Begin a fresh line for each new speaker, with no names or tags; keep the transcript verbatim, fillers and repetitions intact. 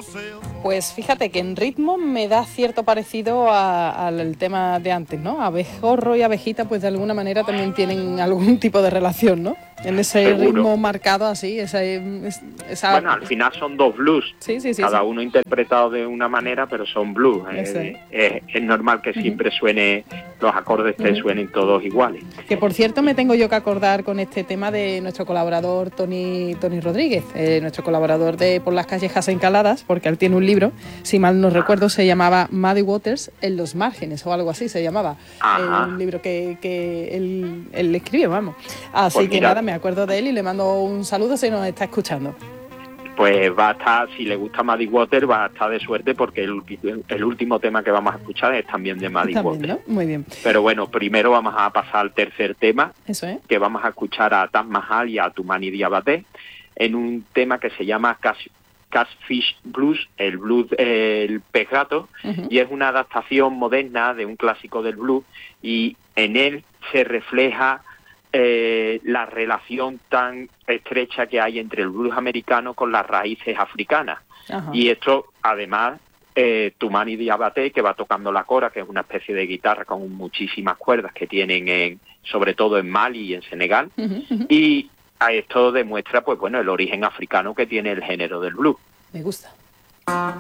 Pues fíjate que en ritmo me da cierto parecido a- al tema de antes, ¿no? Abejorro y abejita pues de alguna manera también tienen algún tipo de relación, ¿no? En ese
Seguro.
ritmo marcado así, esa, esa...
Bueno, al final son dos blues,
sí, sí, sí,
cada
sí.
uno interpretado de una manera, pero son blues.
Eso
Eh,
es.
es, es normal que siempre suene, los acordes te
Ujú.
suenen todos iguales.
Que por cierto me tengo yo que acordar con este tema de nuestro colaborador Tony Tony Rodríguez, eh, nuestro colaborador de Por las callejas encaladas, porque él tiene un libro, si mal no recuerdo se llamaba Muddy Waters en los márgenes o algo así se llamaba.
Ajá.
Eh, un libro que, que él, él escribió, vamos. Así
Pues
que
mira,
nada, me acuerdo de él y le mando un saludo si nos está escuchando.
Pues va a estar, si le gusta Muddy Water, va a estar de suerte porque el, el último tema que vamos a escuchar es también de Muddy
También,
Water.
¿no? Muy bien.
Pero bueno, primero vamos a pasar al tercer tema,
Eso es.
que vamos a escuchar a Taj Mahal y a Tumani Diabaté en un tema que se llama Cash, Catfish Blues, el blues, eh, el pez gato,
Uh-huh.
y es una adaptación moderna de un clásico del blues, y en él se refleja eh, la relación tan estrecha que hay entre el blues americano con las raíces africanas.
Ajá.
Y esto, además, eh, Tumani Diabaté, que va tocando la cora, que es una especie de guitarra con muchísimas cuerdas que tienen, en, sobre todo en Mali y en Senegal,
Uh-huh, uh-huh.
y a esto demuestra, pues bueno, el origen africano que tiene el género del blues.
Me gusta.